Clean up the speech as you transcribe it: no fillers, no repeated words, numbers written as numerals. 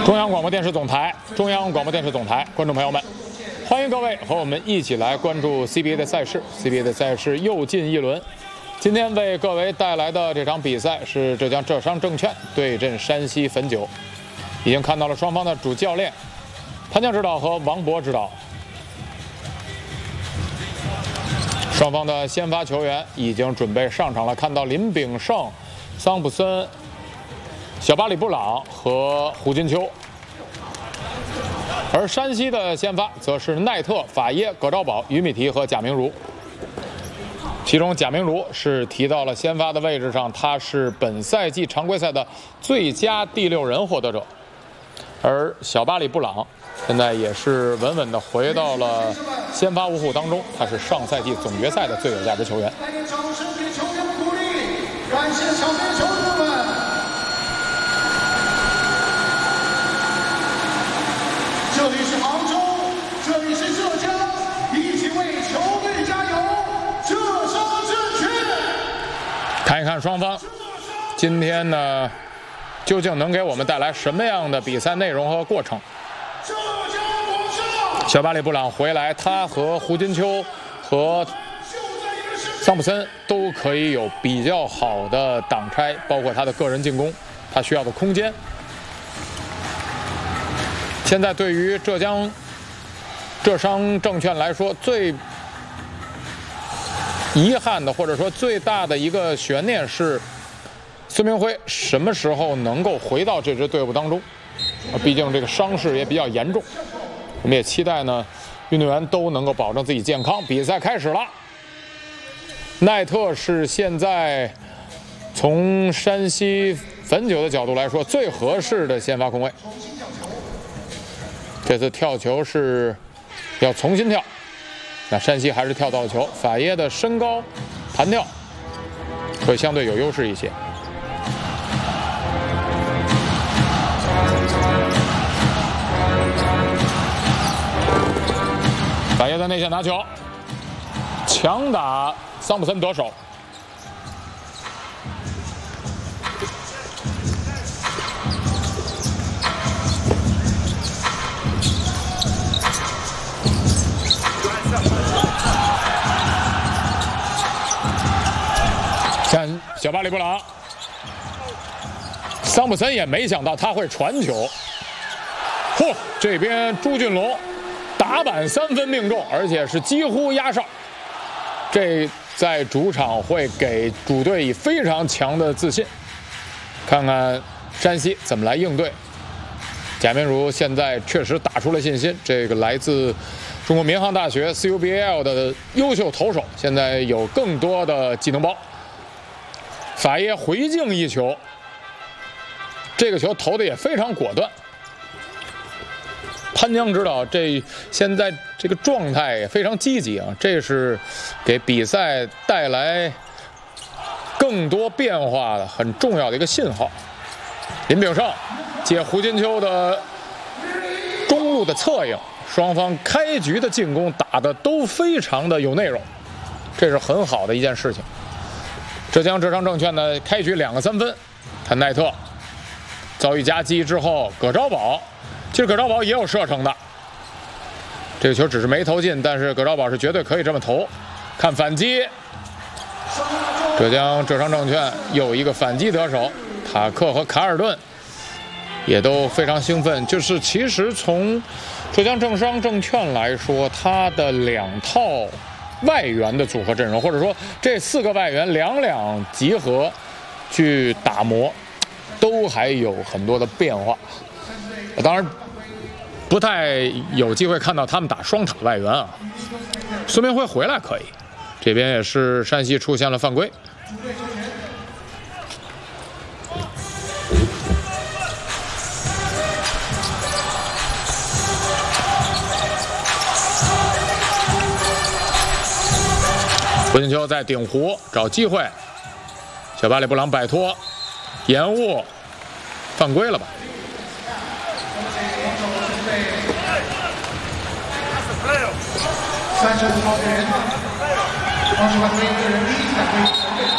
中央广播电视总台，观众朋友们，欢迎各位和我们一起来关注 CBA 的赛事。CBA 的赛事又进一轮，今天为各位带来的这场比赛是浙江浙商证券对阵山西汾酒。已经看到了双方的主教练潘江指导和王博指导，双方的先发球员已经准备上场了。看到林炳胜、桑普森、小巴里布朗和胡金秋，而山西的先发则是奈特、法耶、葛兆宝、于米提和贾明儒。其中贾明儒是提到了先发的位置上，他是本赛季常规赛的最佳第6人获得者。而小巴里布朗现在也是稳稳地回到了先发五虎当中，他是上赛季总决赛的最有价值球员。 来点掌声给球员鼓励，感谢场边球友们。这里是杭州，这里是浙江，一起为球队加油！浙商证券。 看一看双方今天呢，究竟能给我们带来什么样的比赛内容和过程？小巴里布朗回来，他和胡金秋和桑普森都可以有比较好的挡拆，包括他的个人进攻，他需要的空间。现在对于浙商证券来说，最遗憾的或者说最大的一个悬念是孙明辉什么时候能够回到这支队伍当中？毕竟这个伤势也比较严重，我们也期待呢，运动员都能够保证自己健康。比赛开始了，奈特是现在从山西汾酒的角度来说最合适的先发控卫。这次跳球是要重新跳，那山西还是跳到了球，法耶的身高弹跳会相对有优势一些。法耶在内线拿球，强打桑普森得手。看小巴里布朗，桑普森也没想到他会传球。嚯，这边朱俊龙打板3分命中，而且是几乎压哨，这在主场会给主队以非常强的自信。看看山西怎么来应对。贾明儒现在确实打出了信心，这个来自中国民航大学 CUBL 的优秀投手，现在有更多的技能包。法耶回敬一球，这个球投的也非常果断。潘江指导现在这个状态也非常积极啊，这是给比赛带来更多变化的很重要的一个信号。林炳胜接胡金秋的中路的策应，双方开局的进攻打得都非常的有内容，这是很好的一件事情。浙江浙商证券呢，开局2个3分，看奈特遭遇夹击之后，葛兆宝。其实葛兆宝也有射程的，这个球只是没投进，但是葛兆宝是绝对可以这么投。看反击，浙江浙商证券有一个反击得手，塔克和卡尔顿也都非常兴奋。就是其实从浙江浙商证券来说，它的2套外援的组合阵容，或者说这4个外援两集合去打磨，都还有很多的变化。当然不太有机会看到他们打双塔外援啊。孙明辉回来可以，这边也是山西出现了犯规。胡金秋在顶弧找机会，小巴里布朗摆脱，延误，犯规了吧？ 35号人，25位个人第一次